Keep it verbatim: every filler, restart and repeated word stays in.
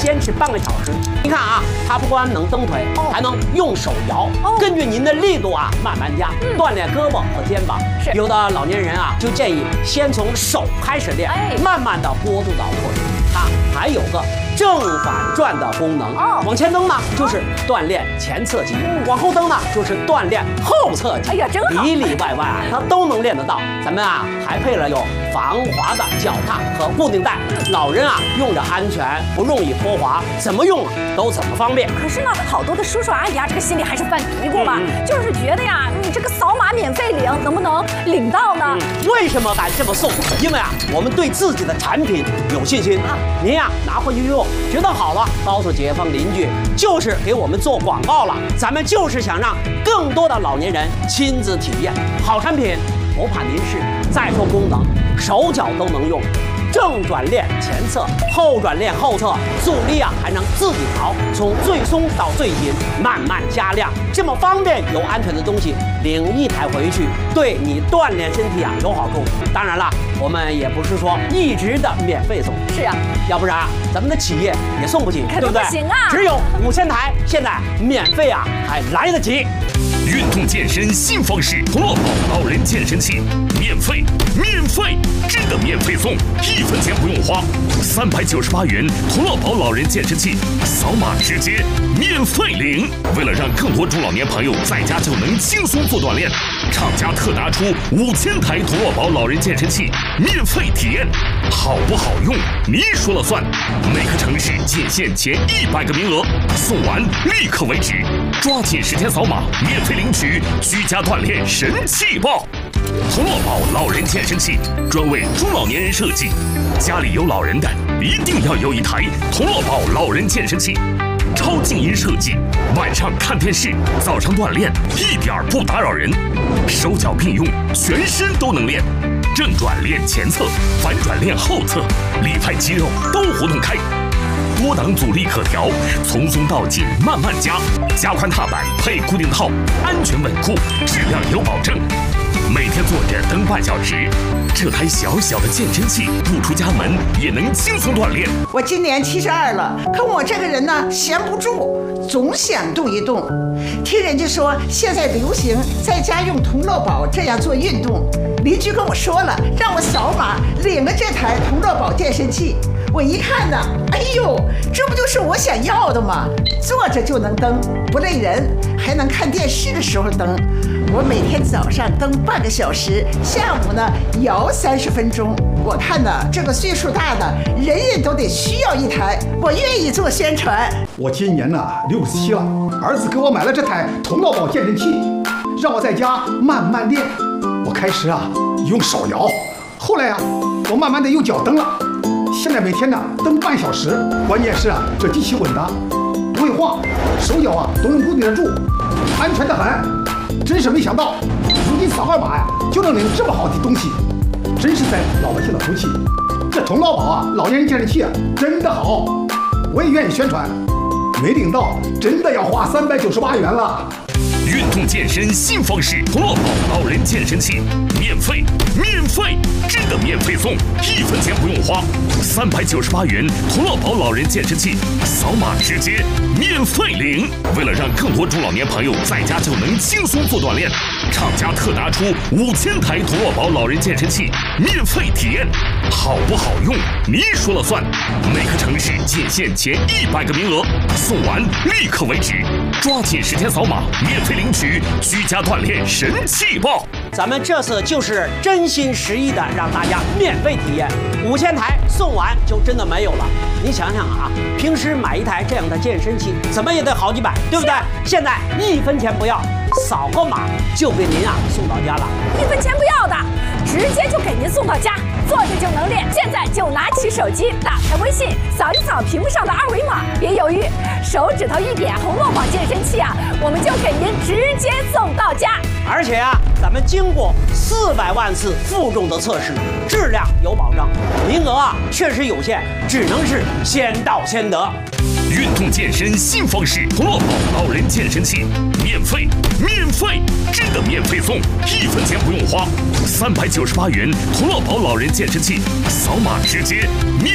坚持半个小时。你看啊，它不光能蹬腿，还能用手摇，根据您的力度啊慢慢加，锻炼胳膊和肩膀。有的老年人啊，就建议先从手开始练，慢慢的过渡到腿。它还有个正反转的功能，往前蹬呢就是锻炼前侧肌，往后蹬呢就是锻炼后侧肌。哎呀，真好，里里外外啊，它都能练得到。咱们啊还配了有防滑的脚踏和固定带，老人啊用着安全，不容易脱滑，怎么用都怎么方便。 可是呢，好多的叔叔阿姨啊，这个心里还是犯嘀咕嘛，嗯、就是觉得呀，你这个扫码免费领，能不能领到呢？ 嗯、为什么敢这么送？因为啊，我们对自己的产品有信心。啊、您呀拿回去用，觉得好了，告诉街坊邻居，就是给我们做广告了。咱们就是想让更多的老年人亲自体验好产品，不怕您试。再说功能，手脚都能用。正转练前侧，后转练后侧，阻力啊还能自己调，从最松到最紧，慢慢加量，这么方便又安全的东西，领一台回去，对你锻炼身体啊有好处。当然了，我们也不是说一直的免费送， 是啊， 要不然咱们的企业也送不起，对不对？ 不行啊， 只有五千台，现在免费啊还来得及。 运动健身新方式，同乐宝老人健身器，免费，免费，真的免费送，一分钱不用花，三百九十八元，同乐宝老人健身器，扫码直接免费领。为了让更多中老年朋友在家就能轻松做锻炼，厂家特拿出五千台同乐宝老人健身器免费体验，好不好用你说了算。每个城市仅限前一百个名额，送完立刻为止，抓紧时间扫码免费领取居家锻炼神器包。同乐宝老人健身器专为中老年人设计，家里有老人的一定要有一台同乐宝老人健身器。超静音设计，晚上看电视，早上锻炼，一点不打扰人，手脚并用，全身都能练。正转练前侧，反转练后侧，里派肌肉都活动开。多档阻力可调，从松到紧慢慢加，加宽踏板配固定套，安全稳固，质量有保证。每天坐着蹬半小时，这台小小的健身器不出家门也能轻松锻炼。 我今年七十二了，可我这个人呢闲不住，总想动一动。听人家说现在流行在家用同乐宝这样做运动，邻居跟我说了，让我扫码领了这台同乐宝健身器。我一看呢，哎呦，这不就是我想要的吗？坐着就能蹬，不累人，还能看电视的时候蹬。我每天早上蹬半个小时，下午呢摇三十分钟。我看呢，这个岁数大的人人都得需要一台，我愿意做宣传。 我今年呢六十七了，儿子给我买了这台同乐宝健身器，让我在家慢慢练。我开始啊用手摇，后来啊我慢慢的用脚蹬了。现在每天呢蹬半小时，关键是啊这机器稳当，不会晃，手脚啊都能固定得住，安全的很。真是没想到，如今扫二码呀就能领这么好的东西，真是在老百姓的福气。这同乐宝啊老年人健身器啊真的好，我也愿意宣传。没领到真的要花三百九十八元了。 运动健身新方式，同乐宝老人健身器，免费，免费，真的免费送，一分钱不用花，三百九十八元，同乐宝老人健身器，扫码直接免费领。为了让更多中老年朋友在家就能轻松做锻炼，厂家特拿出五千台同乐宝老人健身器免费体验，好不好用你说了算。每个城市仅限前一百个名额，送完立刻为止，抓紧时间扫码免费领取居家锻炼神器包。 咱们这次就是真心实意的让大家免费体验，五千台送完就真的没有了。你想想啊，平时买一台这样的健身器，怎么也得好几百，对不对？现在一分钱不要，扫个码就给您啊送到家了。 一分钱不要的，直接就给您送到家，坐着就能练。现在就拿起手机，打开微信，扫一扫屏幕上的二维码，别犹豫，手指头一点，同乐宝健身器啊，我们就给您直接送到家。 而且啊，咱们经过四百万次负重的测试，质量有保障，名额啊确实有限，只能是先到先得。 运动健身新方式，同乐宝老人健身器，免费，免费，真的免费送，一分钱不用花，三百九十八元，同乐宝老人健身器，扫码直接免。